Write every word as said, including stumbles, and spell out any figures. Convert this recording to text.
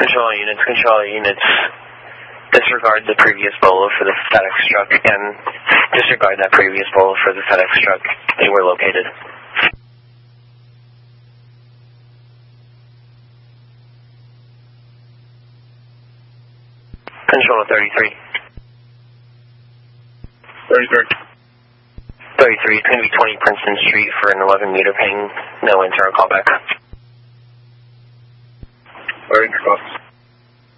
Control units, control units. Disregard the previous bolo for the FedEx truck and disregard that previous bolo for the FedEx truck. They were located. Control thirty-three. thirty-three. thirty-three, it's going to be twenty Princeton Street for an eleven meter ping. No internal callback. All right, cross.